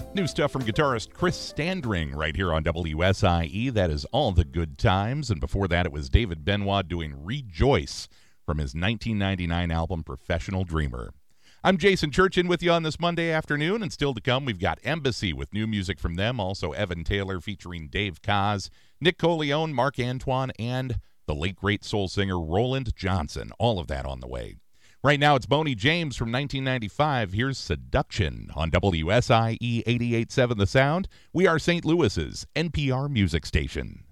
New stuff from guitarist Chris Standring right here on WSIE. That is All the Good Times. And before that, it was David Benoit doing Rejoice from his 1999 album Professional Dreamer. I'm Jason Churchin with you on this Monday afternoon, and still to come, we've got Embassy with new music from them, also Evan Taylor featuring Dave Koz, Nick Coleone, Mark Antoine, and the late great soul singer Roland Johnson. All of that on the way. Right now, it's Boney James from 1995. Here's Seduction on WSIE 88.7 The Sound. We are St. Louis's NPR music station.